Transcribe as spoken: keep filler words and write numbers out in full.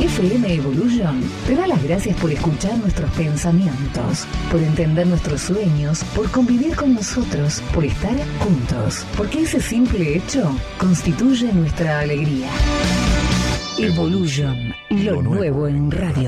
F M Evolution te da las gracias por escuchar nuestros pensamientos, por entender nuestros sueños, por convivir con nosotros, por estar juntos, porque ese simple hecho constituye nuestra alegría. Evolution, lo nuevo en radio.